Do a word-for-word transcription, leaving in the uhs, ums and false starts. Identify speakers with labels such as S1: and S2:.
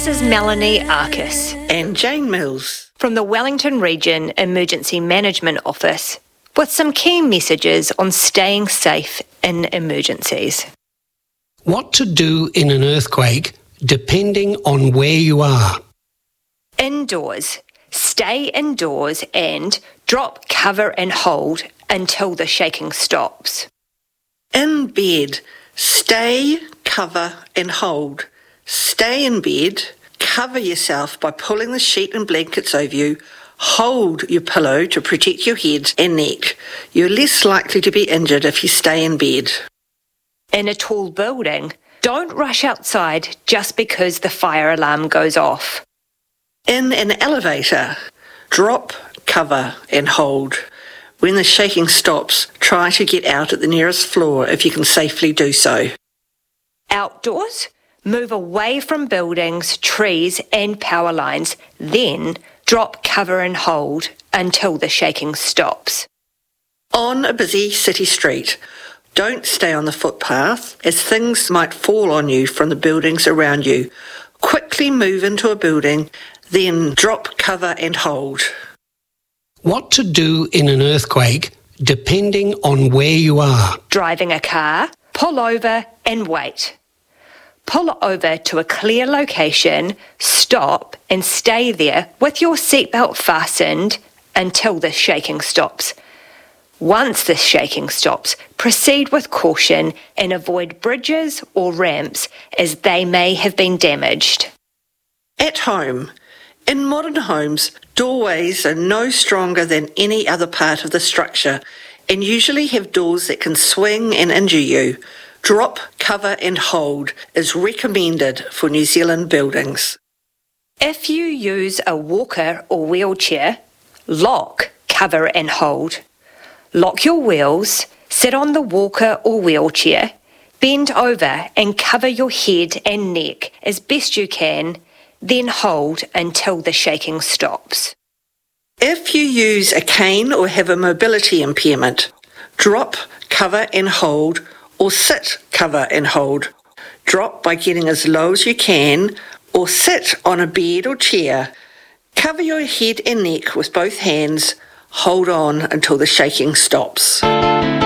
S1: This is Melanie Arcus
S2: and Jane Mills
S1: from the Wellington Region Emergency Management Office with some key messages on staying safe in emergencies.
S3: What to do in an earthquake depending on where you are.
S1: Indoors. Stay indoors and drop, cover and hold until the shaking stops.
S2: In bed. Stay, cover and hold. Stay in bed, cover yourself by pulling the sheet and blankets over you, hold your pillow to protect your head and neck. You're less likely to be injured if you stay in bed.
S1: In a tall building, don't rush outside just because the fire alarm goes off.
S2: In an elevator, drop, cover and hold. When the shaking stops, try to get out at the nearest floor if you can safely do so.
S1: Outdoors, move away from buildings, trees and power lines, then drop, cover and hold until the shaking stops.
S2: On a busy city street, don't stay on the footpath as things might fall on you from the buildings around you. Quickly move into a building, then drop, cover and hold.
S3: What to do in an earthquake depending on where you are.
S1: Driving a car, pull over and wait. Pull over to a clear location, stop and stay there with your seatbelt fastened until the shaking stops. Once the shaking stops, proceed with caution and avoid bridges or ramps as they may have been damaged.
S2: At home. In modern homes, doorways are no stronger than any other part of the structure and usually have doors that can swing and injure you. Drop, cover and hold is recommended for New Zealand buildings.
S1: If you use a walker or wheelchair, lock, cover and hold. Lock your wheels, sit on the walker or wheelchair, bend over and cover your head and neck as best you can, then hold until the shaking stops.
S2: If you use a cane or have a mobility impairment, drop, cover and hold or sit, cover and hold. Drop by getting as low as you can or sit on a bed or chair. Cover your head and neck with both hands. Hold on until the shaking stops.